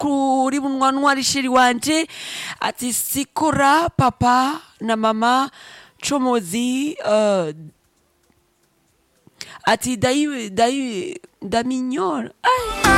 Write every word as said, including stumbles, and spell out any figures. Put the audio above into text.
kuri munwa ntwari sheri wanje ati sikora papa na mama Chomozi uh, ati dayi dayi damignol. Ay.